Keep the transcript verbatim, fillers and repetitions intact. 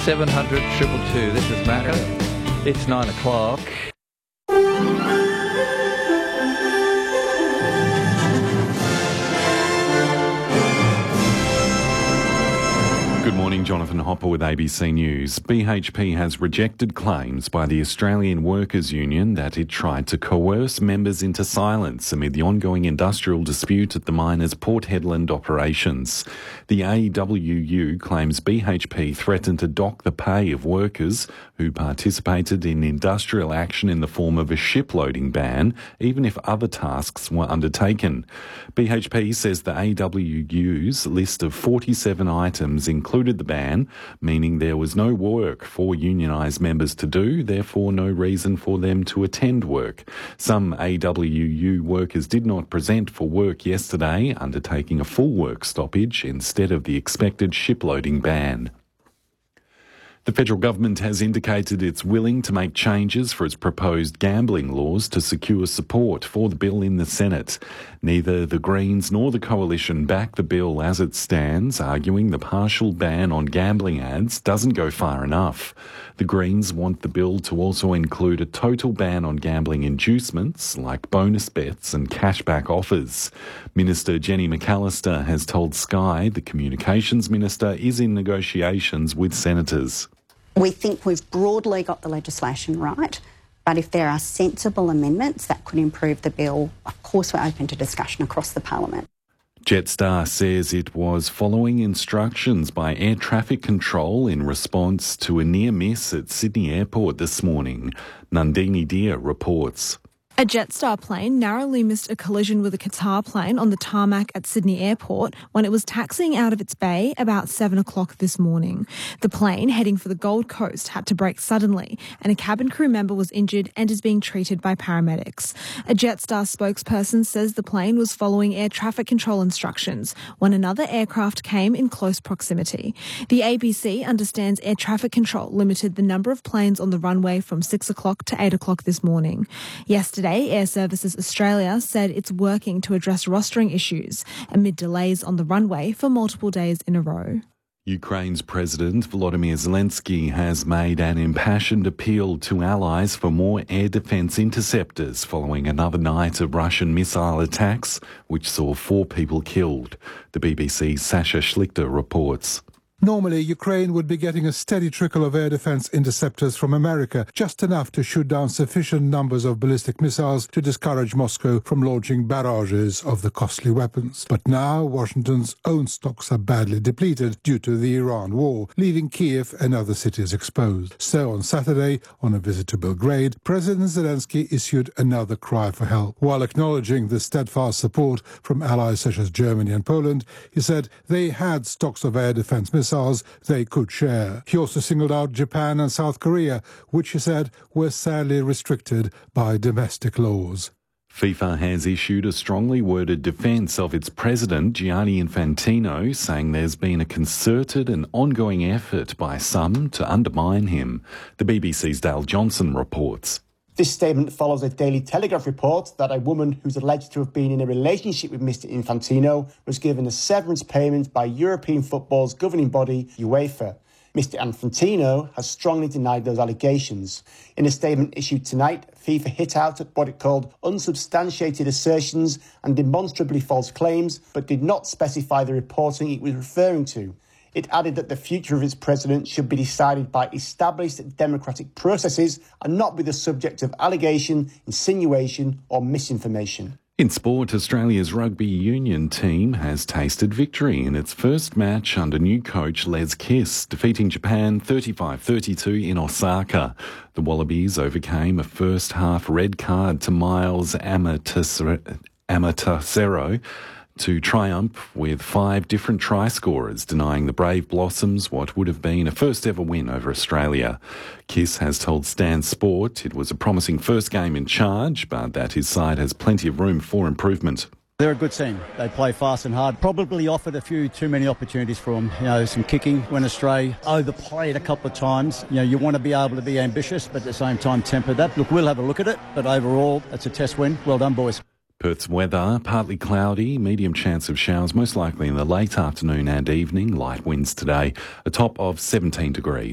seven hundred, two two two. This is Macca. It's nine o'clock. Good morning, Jonathan Hopper with A B C News. B H P has rejected claims by the Australian Workers' Union that it tried to coerce members into silence amid the ongoing industrial dispute at the mine's Port Hedland operations. The A W U claims B H P threatened to dock the pay of workers who participated in industrial action in the form of a shiploading ban, even if other tasks were undertaken. B H P says the A W U's list of forty-seven items included the ban, meaning there was no work for unionised members to do, therefore no reason for them to attend work. Some A W U workers did not present for work yesterday, undertaking a full work stoppage instead of the expected shiploading ban. The federal government has indicated it's willing to make changes for its proposed gambling laws to secure support for the bill in the Senate. Neither the Greens nor the Coalition back the bill as it stands, arguing the partial ban on gambling ads doesn't go far enough. The Greens want the bill to also include a total ban on gambling inducements like bonus bets and cashback offers. Minister Jenny McAllister has told Sky the Communications Minister is in negotiations with senators. We think we've broadly got the legislation right, but if there are sensible amendments that could improve the bill, of course we're open to discussion across the parliament. Jetstar says it was following instructions by air traffic control in response to a near miss at Sydney Airport this morning. Nandini Deer reports. A Jetstar plane narrowly missed a collision with a Qatar plane on the tarmac at Sydney Airport when it was taxiing out of its bay about seven o'clock this morning. The plane, heading for the Gold Coast, had to brake suddenly, and a cabin crew member was injured and is being treated by paramedics. A Jetstar spokesperson says the plane was following air traffic control instructions when another aircraft came in close proximity. The A B C understands air traffic control limited the number of planes on the runway from six o'clock to eight o'clock this morning. Yesterday, Air Services Australia said it's working to address rostering issues amid delays on the runway for multiple days in a row. Ukraine's President Volodymyr Zelensky has made an impassioned appeal to allies for more air defence interceptors following another night of Russian missile attacks, which saw four people killed. The B B C's Sasha Schlichter reports. Normally, Ukraine would be getting a steady trickle of air defence interceptors from America, just enough to shoot down sufficient numbers of ballistic missiles to discourage Moscow from launching barrages of the costly weapons. But now, Washington's own stocks are badly depleted due to the Iran war, leaving Kiev and other cities exposed. So on Saturday, on a visit to Belgrade, President Zelensky issued another cry for help. While acknowledging the steadfast support from allies such as Germany and Poland, he said they had stocks of air defence missiles they could share. He also singled out Japan and South Korea, which he said were sadly restricted by domestic laws. FIFA has issued a strongly worded defence of its president, Gianni Infantino, saying there's been a concerted and ongoing effort by some to undermine him. The B B C's Dale Johnson reports. This statement follows a Daily Telegraph report that a woman who's alleged to have been in a relationship with Mister Infantino was given a severance payment by European football's governing body, UEFA. Mister Infantino has strongly denied those allegations. In a statement issued tonight, FIFA hit out at what it called unsubstantiated assertions and demonstrably false claims, but did not specify the reporting it was referring to. It added that the future of its president should be decided by established democratic processes and not be the subject of allegation, insinuation or misinformation. In sport, Australia's rugby union team has tasted victory in its first match under new coach Les Kiss, defeating Japan thirty-five thirty-two in Osaka. The Wallabies overcame a first-half red card to Miles Amatasero to triumph with five different try scorers, denying the Brave Blossoms what would have been a first-ever win over Australia. Kiss has told Stan Sport it was a promising first game in charge, but that his side has plenty of room for improvement. They're a good team. They play fast and hard. Probably offered a few too many opportunities for them. You know, some kicking, went astray, overplayed a couple of times. You know, you want to be able to be ambitious, but at the same time temper that. Look, we'll have a look at it, but overall, it's a test win. Well done, boys. Perth's weather, partly cloudy, medium chance of showers, most likely in the late afternoon and evening, light winds today, a top of seventeen degrees.